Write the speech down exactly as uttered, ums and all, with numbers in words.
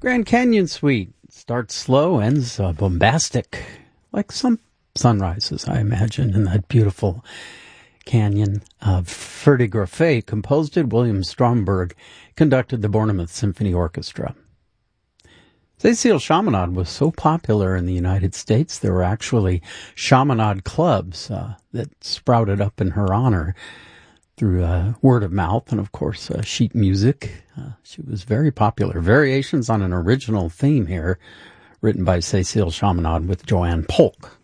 Grand Canyon Suite starts slow, ends uh, bombastic, like some sunrises, I imagine, in that beautiful canyon. Uh, Ferde Greffet composed it. William Stromberg conducted the Bournemouth Symphony Orchestra. Cécile Chaminade was so popular in the United States, there were actually Chaminade clubs uh, that sprouted up in her honor through uh, word of mouth and, of course, uh, sheet music. Uh, she was very popular. Variations on an original theme here, written by Cécile Chaminade with Joanne Polk.